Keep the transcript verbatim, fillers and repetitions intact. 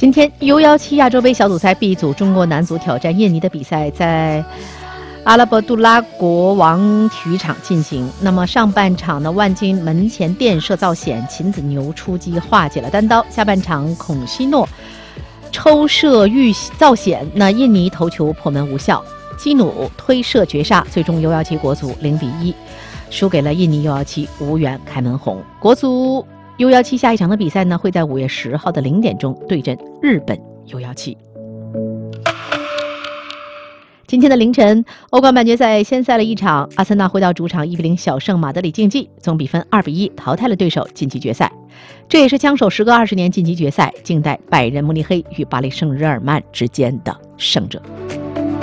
今天 U 十七 亚洲杯小组赛 B 组，中国男足挑战印尼的比赛在阿拉伯杜拉国王体育场进行。那么上半场呢，万金门前垫射造险，秦子牛出击化解了单刀。下半场孔希诺抽射遇造险，那印尼头球破门无效，基努推射绝杀，最终 U 十七 国足零比一输给了印尼 U 十七，无缘开门红。国足 U 十七 下一场的比赛呢，会在五月十号的零点钟对阵日本 U 十七。今天的凌晨，欧冠半决赛先赛了一场，阿森纳回到主场一比零小胜马德里竞技，总比分二比一淘汰了对手，晋级决赛。这也是枪手时隔二十年晋级决赛，静待拜仁慕尼黑与巴黎圣日耳曼之间的胜者。